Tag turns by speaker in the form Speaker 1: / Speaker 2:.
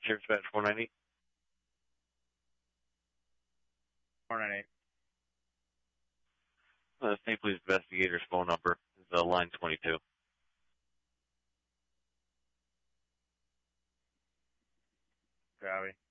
Speaker 1: Sheriff's Badge 498.
Speaker 2: 498.
Speaker 1: St. Police investigator's phone number is line 22.
Speaker 2: Copy.